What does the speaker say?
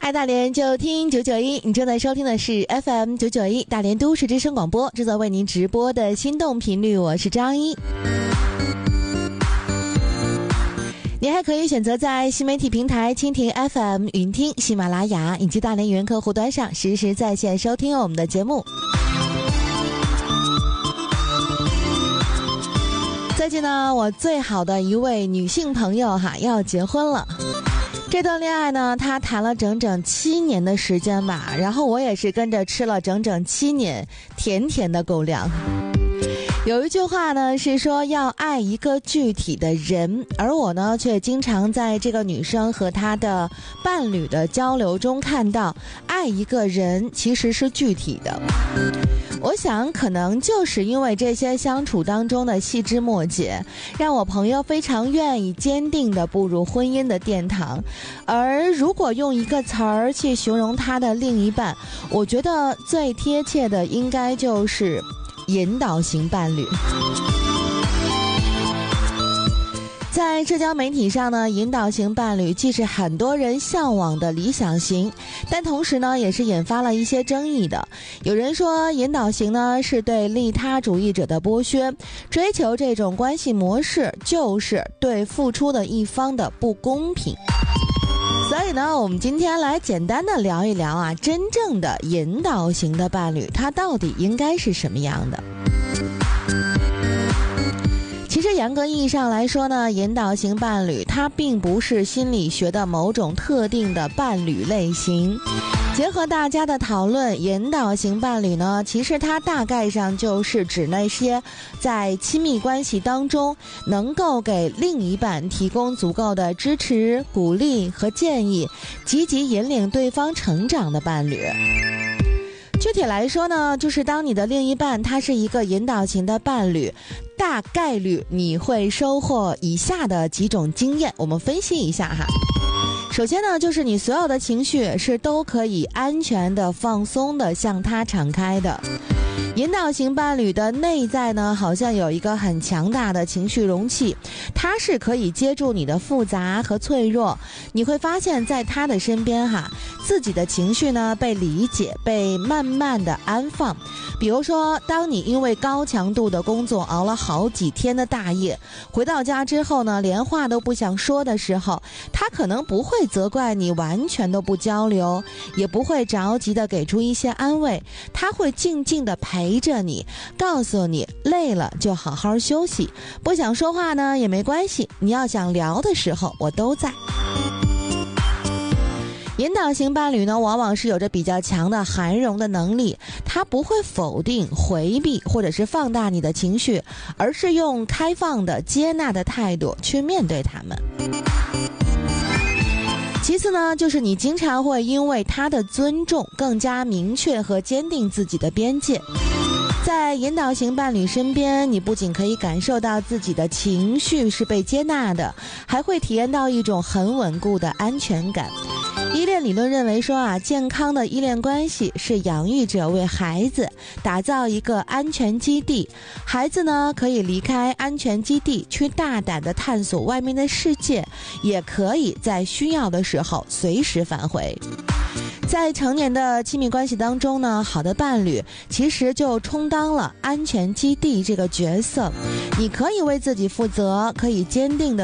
嗨，大连就听991，你正在收听的是 FM 991大连都市之声广播，制作为您直播的心动频率，我是张一。你还可以选择在新媒体平台蜻蜓 FM、云听、喜马拉雅以及大连语音客户端上实时在线收听我们的节目。最近呢，我最好的一位女性朋友要结婚了。这段恋爱呢，她谈了整整7年的时间吧，然后我也是跟着吃了整整7年甜甜的狗粮。有一句话呢是说要爱一个具体的人，而我呢却经常在这个女生和她的伴侣的交流中看到，爱一个人其实是具体的。我想可能就是因为这些相处当中的细枝末节，让我朋友非常愿意坚定地步入婚姻的殿堂。而如果用一个词儿去形容他的另一半，我觉得最贴切的应该就是引导型伴侣。在社交媒体上呢，引导型伴侣既是很多人向往的理想型，但同时呢也是引发了一些争议的。有人说引导型呢是对利他主义者的剥削，追求这种关系模式就是对付出的一方的不公平。所以呢，我们今天来简单的聊一聊真正的引导型的伴侣，他到底应该是什么样的？其实严格意义上来说呢，引导型伴侣它并不是心理学的某种特定的伴侣类型。结合大家的讨论，引导型伴侣呢，其实它大概上就是指那些在亲密关系当中能够给另一半提供足够的支持、鼓励和建议，积极引领对方成长的伴侣。具体来说呢，就是当你的另一半他是一个引导型的伴侣，大概率你会收获以下的几种经验，我们分析一下哈。首先呢，就是你所有的情绪是都可以安全的、放松的向他敞开的。引导型伴侣的内在呢，好像有一个很强大的情绪容器，它是可以接住你的复杂和脆弱。你会发现在他的身边自己的情绪呢被理解，被慢慢的安放。比如说，当你因为高强度的工作熬了好几天的大夜，回到家之后呢，连话都不想说的时候，他可能不会责怪你完全都不交流，也不会着急的给出一些安慰，他会静静的陪着你，告诉你累了就好好休息，不想说话呢也没关系，你要想聊的时候我都在。引导型伴侣呢，往往是有着比较强的涵容的能力，他不会否定、回避或者是放大你的情绪，而是用开放的、接纳的态度去面对他们。其次呢，就是你经常会因为他的尊重更加明确和坚定自己的边界。在引导型伴侣身边，你不仅可以感受到自己的情绪是被接纳的，还会体验到一种很稳固的安全感。依恋理论认为说健康的依恋关系是养育者为孩子打造一个安全基地，孩子呢可以离开安全基地去大胆的探索外面的世界，也可以在需要的时候随时返回。在成年的亲密关系当中呢，好的伴侣其实就充当了安全基地这个角色，你可以为自己负责，可以坚定的